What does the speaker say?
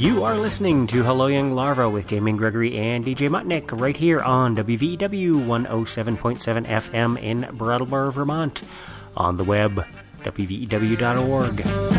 You are listening to Hello Young Larva with Damien Gregory and DJ Mutnick right here on WVEW 107.7 FM in Brattleboro, Vermont. On the web, wvew.org.